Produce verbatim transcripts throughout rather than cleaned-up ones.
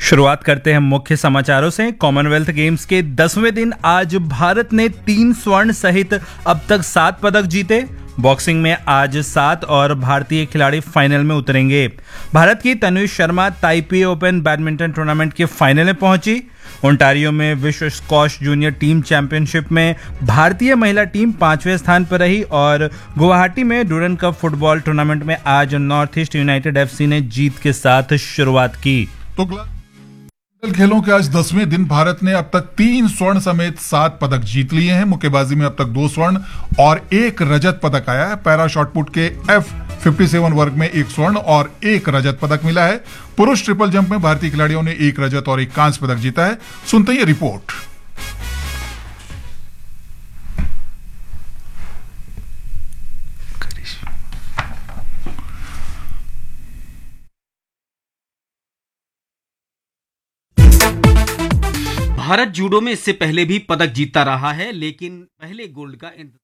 शुरुआत करते हैं मुख्य समाचारों से। कॉमनवेल्थ गेम्स के दसवें दिन आज भारत ने तीन स्वर्ण सहित अब तक सात पदक जीते। बॉक्सिंग में आज सात और भारतीय खिलाड़ी फाइनल में उतरेंगे। भारत की Tanuj Sharma Taipei open badminton tournament के फाइनल में पहुंची। ओंटारियो में विश्व स्क्वॉश जूनियर टीम चैंपियनशिप में भारतीय महिला टीम पांचवें स्थान पर रही और गुवाहाटी में डूरन कप फुटबॉल टूर्नामेंट में आज नॉर्थ ईस्ट यूनाइटेड एफसी ने जीत के साथ शुरुआत की। तो खेलों के आज दसवें दिन भारत ने अब तक तीन स्वर्ण समेत सात पदक जीत लिए हैं। मुक्केबाजी में अब तक दो स्वर्ण और एक रजत पदक आया है। पैरा शॉटपुट के एफ सत्तावन वर्ग में एक स्वर्ण और एक रजत पदक मिला है। पुरुष ट्रिपल जंप में भारतीय खिलाड़ियों ने एक रजत और एक कांस्य पदक जीता है। सुनते हैं रिपोर्ट। भारत जूडो में इससे पहले भी पदक जीतता रहा है, लेकिन पहले गोल्ड का इंतजार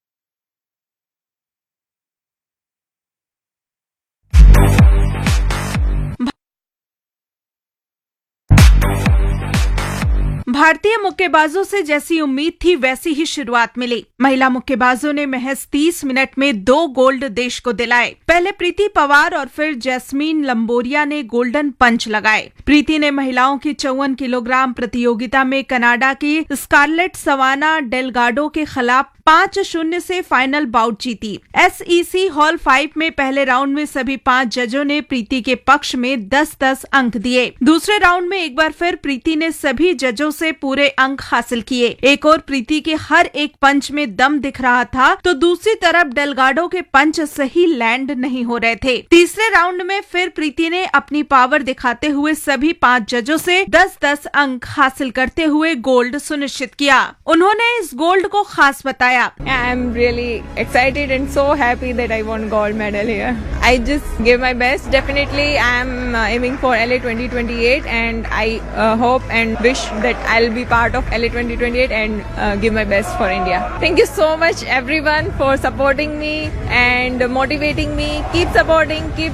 भारतीय मुक्केबाजों से जैसी उम्मीद थी वैसी ही शुरुआत मिली। महिला मुक्केबाजों ने महज तीस मिनट में दो गोल्ड देश को दिलाए। पहले प्रीति पवार और फिर जैस्मीन लंबोरिया ने गोल्डन पंच लगाए। प्रीति ने महिलाओं की चौवन किलोग्राम प्रतियोगिता में कनाडा की स्कारलेट सवाना डेलगाडो के खिलाफ पांच शून्य से फाइनल बाउट जीती। एसईसी हॉल फाइव में पहले राउंड में सभी पांच जजों ने प्रीति के पक्ष में दस दस अंक दिए। दूसरे राउंड में एक बार फिर प्रीति ने सभी जजों से पूरे अंक हासिल किए। एक और प्रीति के हर एक पंच में दम दिख रहा था, तो दूसरी तरफ डेलगाडो के पंच सही लैंड नहीं हो रहे थे। तीसरे राउंड में फिर प्रीति ने अपनी पावर दिखाते हुए सभी पांच जजों से दस दस अंक हासिल करते हुए गोल्ड सुनिश्चित किया। उन्होंने इस गोल्ड को खास बताया। I am really excited and so happy that I won gold medal here. I just gave my best. Definitely I am uh, aiming for L A twenty twenty-eight and I uh, hope and wish that I'll be part of L A twenty twenty-eight and uh, give my best for India. Thank you so much everyone for supporting me and motivating me. Keep supporting, keep